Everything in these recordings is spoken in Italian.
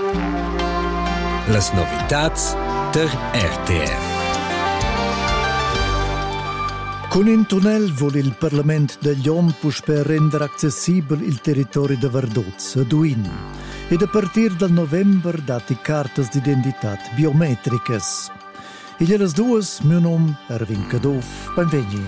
Las novitats der RTR. Con un tunnel vuole il Parlament de Glion per rendere accessibile il territorio di Verduz, a Duin, ed a partire dal novembre dati cartas d'identità biometriche. E le due, mio nome è Erwin Cadov. Benveni.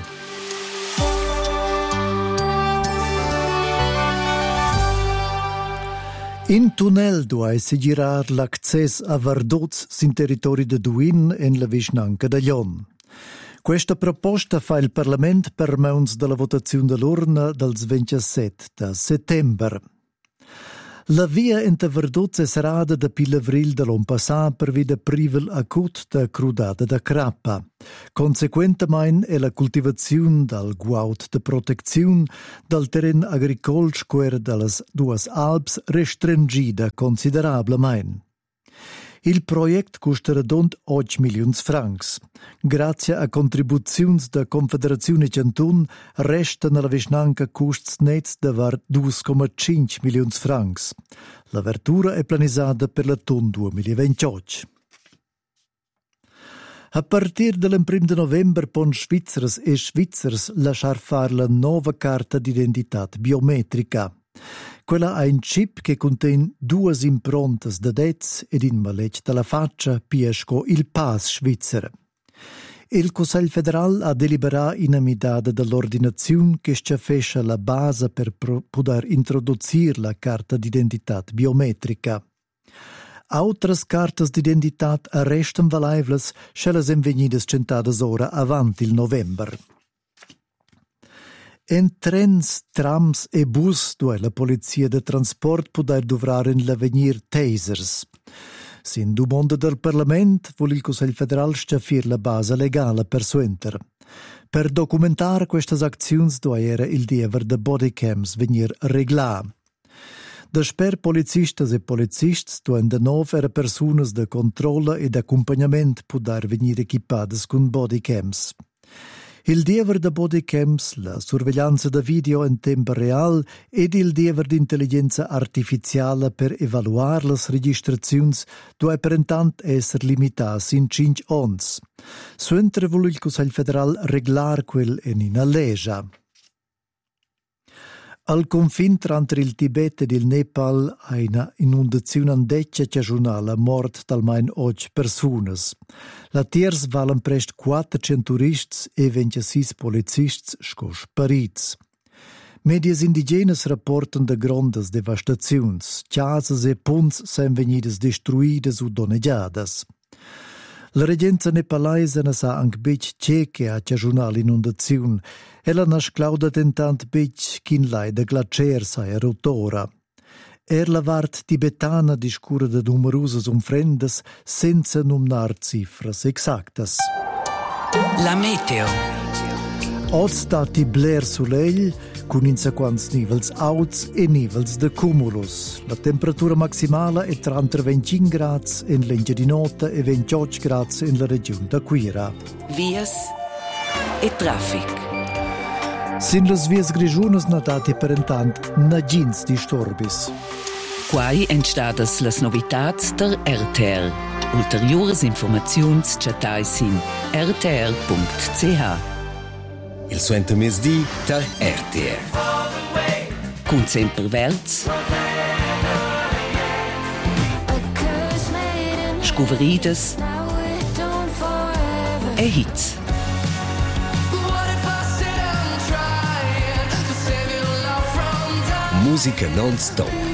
In tunnel doveva girar l'accesso a Verduz sin territorio di Duin e la vicinanza de Glion. Questa proposta fa il Parlamento per mezzo della votazione dell'urna del 27 settembre. La via inter Verduz è serata da Pilavril dell'anno passato per via privel acut da crudata da crappa. Conseguentemente è la coltivazione del guaut de protezione del terreno agricolo square delle due Alps restringida considerabilmente. Il progetto costerà rond 8 milioni di francs. Grazie a contribuzioni da Confederazione Cantun resta nella vicinanza costi nets di 2,5 milioni di francs. L'apertura è planizzata per l'autunno 2028. A partire dall'1 novembre pon Svizzers e Svizzers lasciar fare la nuova carta d'identità biometrica. Quella ha un chip che contiene 2 improntas da dez ed in maletg dalla faccia piesco il pass svizzero. Il Consiglio federale ha deliberato in amidade dell'ordinazione che sciafescia la base per poter introdurre la carta d'identità biometrica. Altre cartas d'identità restano valevoli se le venidas centadas ora avanti il novembre. En trens, trams e bus dove la polizia de transport poter dovrare in l'avenir tasers. Sin domanda del Parlamento vuole il Consiglio federale stabilire la base legale per suenter. Per documentare queste azioni doveva il dever de bodycams venir reglato. Desper policistas e polizisti duen de nov era personas de controllo ed accompagnamento poter venir equipades con bodycams. Il dever de bodycams, la sorveglianza da video in tempo reale ed il dever di intelligenza artificiale per evaluare le registrazioni dove per intanto essere limitati in 5 anni. Suentre vuole il Consiglio federale reglare quel in una legge. Al confine tra il Tibet ed il Nepal ha una inondazione andeccia cagionale morta almeno 8 persone. La tiers valen presto 400 turisti e 26 polizisti spariti. Medias indigenes rapportano de grandes devastazioni. Casas e ponti sono venite destruite o danneggiate. La regenza nepalese ne sa anche bec che ha cagionale inondazione. Ella ha sclaudat intant bec chin lai de glacier sa erotora. La vart tibetana discura de numerose umfrendes senza numnar cifras exactas. La meteo. Oggi stati bler soleil con insequanti nivels alts e nivels de cumulus. La temperatura maximale è tra 25 gradi in Lengia di Nota e 28 gradi in la regione d'Aquira. Vias e traffic. Sin le vias grigiunas notati per intant nagins disturbis. Quai entstadas las novitats der RTR. Ulteriores informaziuns chatai sin rtr.ch. Il suento mesdì der RTR. Cun sempre verts. Scuverides. E hits. Musica non-stop.